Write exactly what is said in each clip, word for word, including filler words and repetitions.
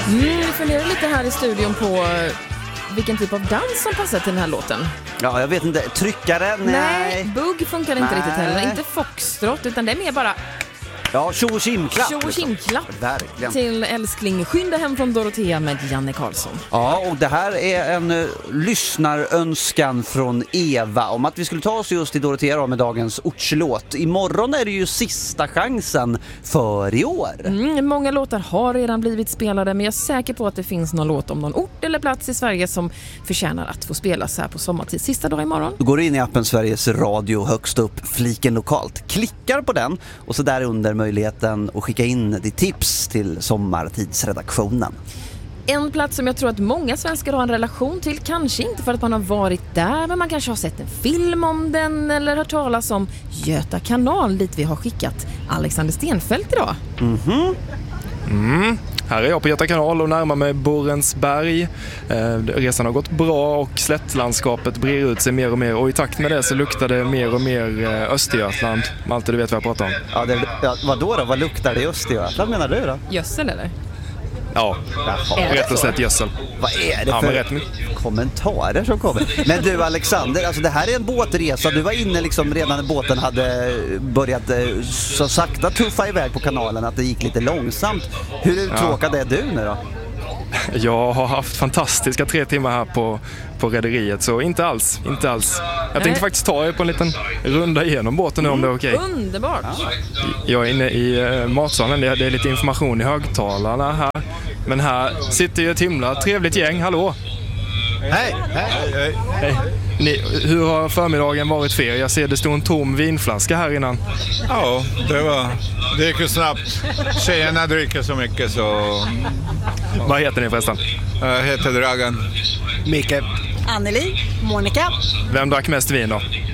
Mm, vi funderar lite här i studion på vilken typ av dans som passar till den här låten. Ja, jag vet inte. Tryckare? Nej. Nej, bugg funkar inte Nej. riktigt heller. Inte foxtrot, utan det är mer bara... Ja, tjo och kimklapp. Tjo och kimklapp. Verkligen. Till älskling Skynda hem från Dorotea med Janne Karlsson. Ja, och det här är en uh, lyssnarönskan från Eva om att vi skulle ta oss just till Dorotea med dagens ortslåt. Imorgon är det ju sista chansen för i år. Mm, många låtar har redan blivit spelade, men jag är säker på att det finns någon låt om någon ort eller plats i Sverige som förtjänar att få spelas här på sommartid. Sista dag imorgon. Då går du in i appen Sveriges Radio högst upp, fliken lokalt. Klickar på den och så där under möjligheten att skicka in ditt tips till sommartidsredaktionen. En plats som jag tror att många svenskar har en relation till, kanske inte för att man har varit där, men man kanske har sett en film om den eller hört talas om Göta kanal, dit vi har skickat Alexander Stenfeldt idag. Mhm. Mm. Här är jag på Göta kanal och närmar mig Borensberg. Eh, resan har gått bra och slättlandskapet brer ut sig mer och mer. Och i takt med det så luktar det mer och mer eh, Östergötland. Malte, du vet vad jag pratar om. Ja, det, ja, vad då då? Vad luktar det i Östergötland menar du då? Gödsel eller? Ja, Jaha. rätt och slett gödsel. Vad är det Ja, för men rätt mycket. kommentarer som kommer? Men du Alexander, alltså det här är en båtresa. Du var inne liksom redan när båten hade börjat eh, så sakta tuffa iväg på kanalen att det gick lite långsamt. Hur uttråkad är du nu då? Jag har haft fantastiska tre timmar här på, på rederiet, så inte alls, inte alls. Jag tänkte Nej. faktiskt ta er på en liten runda igenom båten nu om det är okej. Underbart! Jag är inne i uh, matsalen, det är, det är lite information i högtalarna här. Men här sitter ju ett himla trevligt gäng, hallå! Hej, hej, hej. Hej. Ni, hur har förmiddagen varit för er? Jag ser det stod en tom vinflaska här innan. Ja, det var det gick ju snabbt. Tjejerna dricker så mycket så... Vad heter ni förresten? Jag heter Dragan. Micke. Anneli, Monica. Vem drack mest vin då?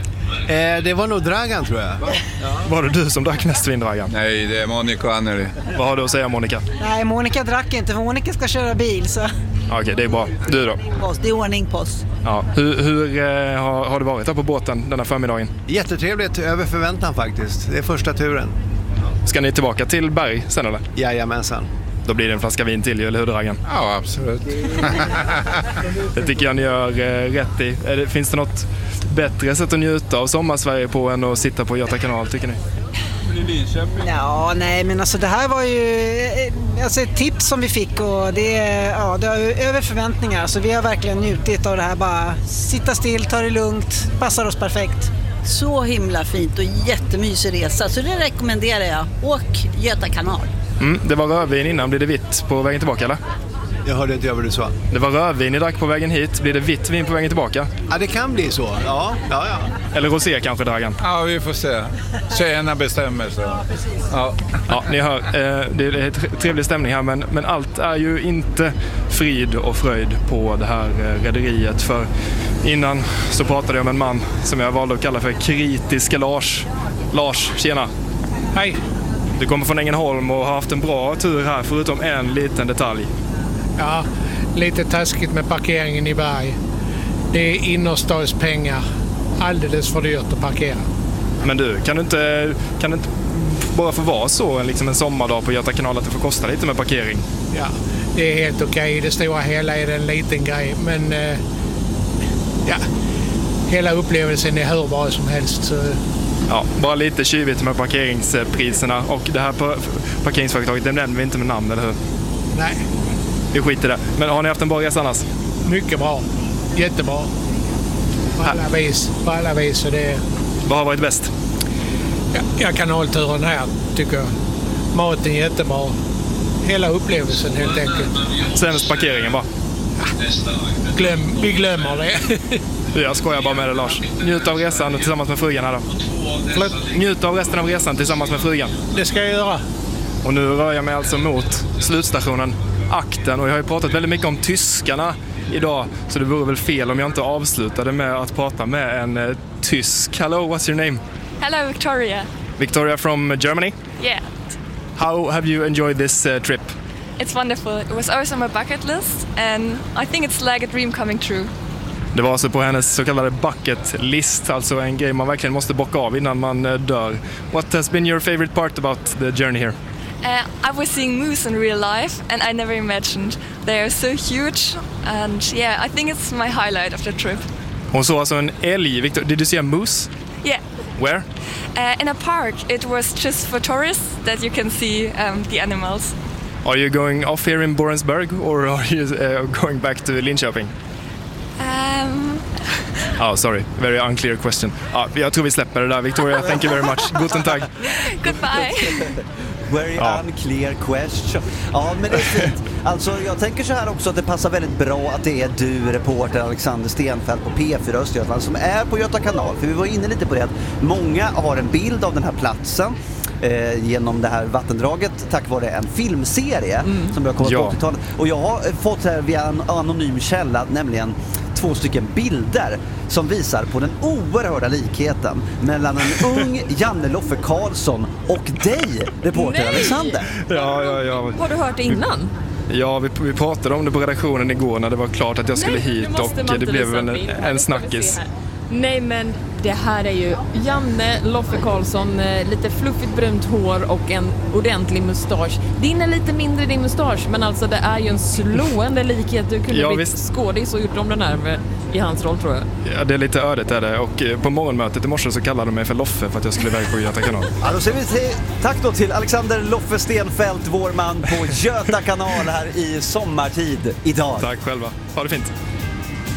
Eh, det var nog Dragan tror jag. Var det du som drack mest vin, Dragan? Nej, det är Monica och Anneli. Vad har du att säga, Monica? Nej, Monica drack inte för Monica ska köra bil så Okej, det är bra. Du då? det är ordning på oss. Ja. Hur, hur eh, har, har det varit här på båten den här förmiddagen? Jättetrevligt, över förväntan faktiskt. Det är första turen. Ska ni tillbaka till Berg sen eller? Jajamensan. Då blir det en flaska vin till, eller hur, Dragan? Ja, absolut. Det tycker jag ni gör eh, rätt i. Är det, finns det något bättre sätt att njuta av sommarsverige på än att sitta på Göta kanal, tycker ni? Ja, nej men alltså det här var ju alltså ett tips som vi fick och det är ja, det är över förväntningar. Så vi har verkligen njutit av det här, bara sitta still, ta det lugnt, passar oss perfekt. Så himla fint och jättemysig resa, så det rekommenderar jag. Åk Göta kanal. Mm, det var rödvin innan, blir det vitt på vägen tillbaka eller? Jag hörde inte vad du sa. Det var rödvin ni drack på vägen hit, blir det vitt vin på vägen tillbaka? Ja, det kan bli så. Ja, ja, ja. Eller rosé kanske, Dragan? Ja, vi får se. Tjejerna bestämmer så. Ja, Ja, ni hör, eh, det är ett trevlig stämning här, men, men allt är ju inte frid och fröjd på det här eh, rederiet. För innan så pratade jag med en man som jag valde att kalla för kritiska Lars. Lars, tjena! Hej! Du kommer från Ängelholm och har haft en bra tur här, förutom en liten detalj. Ja, lite taskigt med parkeringen i Berg. Det är innerstadspengar. Alldeles för dyrt att parkera. Men du, kan du inte, kan det inte bara få vara så liksom en sommardag på Göta kanal att det får kosta lite med parkering? Ja, det är helt okej. I det stora hela är det en liten grej. Men eh, ja, hela upplevelsen är hur bra som helst. Så... Ja, bara lite tjuvigt med parkeringspriserna. Och det här par- parkeringsföretaget, det nämner vi inte med namn, eller hur? Nej. Vi skiter i det. Men har ni haft en bra resa annars? Mycket bra. Jättebra. På alla vis. På alla vis. Så det... Vad har varit bäst? Ja, ja, kanalturen här tycker jag. Maten jättebra. Hela upplevelsen helt enkelt. Sämst parkeringen bara. Glöm, vi glömmer det. Jag skojar bara med det, Lars. Njut av resan tillsammans med frugan här då. Förlåt? Njut av resten av resan tillsammans med frugan. Det ska jag göra. Och nu rör jag mig alltså mot slutstationen Akten. Och jag har ju pratat väldigt mycket om tyskarna idag. Så det vore väl fel om jag inte avslutade med att prata med en uh, tysk. Hello, what's your name? Hello, Victoria. Victoria from Germany? Yeah. How have you enjoyed this uh, trip? It's wonderful. It was always on my bucket list and I think it's like a dream coming true. Det var alltså på hennes så kallade bucket list, alltså en grej man verkligen måste bocka av innan man uh, dör. What has been your favorite part about the journey here? Uh, I was seeing moose in real life, and I never imagined. They are so huge, and yeah, I think it's my highlight of the trip. Hon såg alltså en älg. Victor, did you see a moose? Yeah. Where? Uh, in a park. It was just for tourists that you can see um, the animals. Are you going off here in Borensberg, or are you uh, going back to Linköping? Um... Oh, sorry. Very unclear question. Ah, jag tror vi släpper det där, Victoria. Thank you very much. Guten Tag. Goodbye. Very ja. unclear question. Ja, men det är fint. Alltså, jag tänker så här också att det passar väldigt bra att det är du, reporter Alexander Stenfeldt på P fyra Östergötland, som är på Göta kanal. För vi var inne lite på det att många har en bild av den här platsen eh, genom det här vattendraget tack vare en filmserie mm. som började komma ja. på åttiotalet. Och jag har fått här via en anonym källa, nämligen två stycken bilder som visar på den oerhörda likheten mellan en ung Janne Loffe Karlsson och dig, reporter Nej! Alexander. Ja, ja, ja. Har du hört det innan? Ja, vi, vi pratade om det på redaktionen igår när det var klart att jag skulle Nej, hit och det blev en, en snackis. Nej, men det här är ju Janne Loffe Karlsson, lite fluffigt brunt hår och en ordentlig mustasch. Din är lite mindre din mustasch, men alltså det är ju en slående likhet. Du kunde ja, blivit skådis och gjort om den här med, i hans roll, tror jag. Ja, det är lite ödet är det. Och på morgonmötet i morse så kallade de mig för Loffe för att jag skulle iväg på Göta kanal. Ja, då säger vi till, tack då till Alexander Loffe Stenfeldt, vår man på Göta kanal här i sommartid idag. Tack själva. Ha det fint.